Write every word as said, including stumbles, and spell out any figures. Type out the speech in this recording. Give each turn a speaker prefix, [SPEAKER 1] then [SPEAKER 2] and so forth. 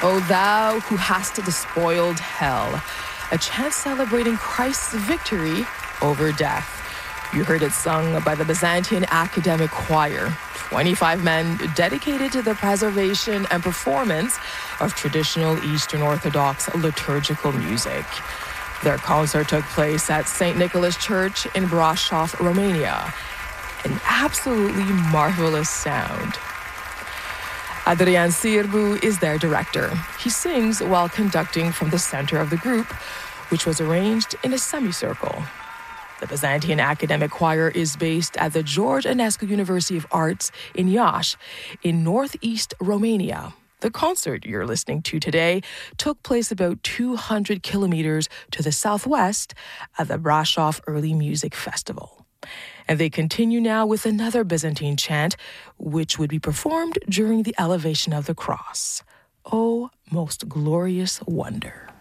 [SPEAKER 1] O thou who hast despoiled hell, a chant celebrating Christ's victory over death. You heard it sung by the Byzantine Academic Choir, twenty-five men dedicated to the preservation and performance of traditional Eastern Orthodox liturgical music. Their concert took place at Saint Nicholas Church in Brașov, Romania. An absolutely marvelous sound. Adrian Sârbu is their director. He sings while conducting from the center of the group, which was arranged in a semicircle. The Byzantine Academic Choir is based at the George Enescu University of Arts in Iași, in northeast Romania. The concert you're listening to today took place about two hundred kilometers to the southwest at the Brașov Early Music Festival. And they continue now with another Byzantine chant, which would be performed during the elevation of the cross. O most glorious wonder.